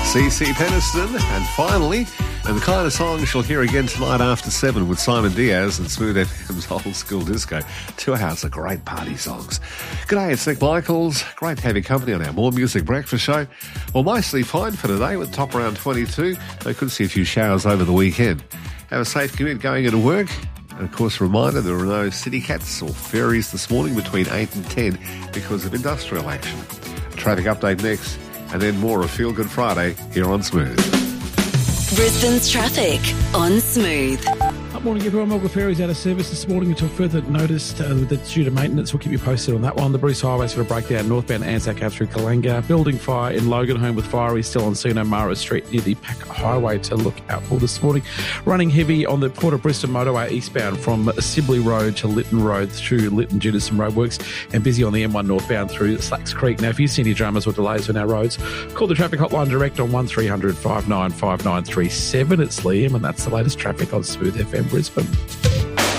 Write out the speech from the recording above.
CC Peniston, and finally, and the kind of song she'll hear again tonight after 7 with Simon Diaz and Smooth FM's Old School Disco. 2 hours of great party songs. G'day, it's Nick Michaels. Great to have your company on our More Music Breakfast show. Well, mostly fine for today with top around 22. I could see a few showers over the weekend. Have a safe commute going into work. And of course, a reminder, there are no city cats or ferries this morning between 8 and 10 because of industrial action. A traffic update next, and then more of Feel Good Friday here on Smooth. Brisbane's traffic on Smooth. Good morning, everyone. Mulga Ferry's out of service this morning until further notice that's due to maintenance. We'll keep you posted on that one. The Bruce Highway's got a breakdown northbound Anzac Ave through Kalanga. Building fire in Logan, home with fire. Still on Sino Mara Street near the Pack Highway to look out for this morning. Running heavy on the Port of Brisbane motorway eastbound from Sibley Road to Lytton Road through Lytton due to some roadworks, and busy on the M1 northbound through Slacks Creek. Now, if you see any dramas or delays on our roads, call the traffic hotline direct on 1300 595937. It's Liam, and that's the latest traffic on Smooth FM Brisbane.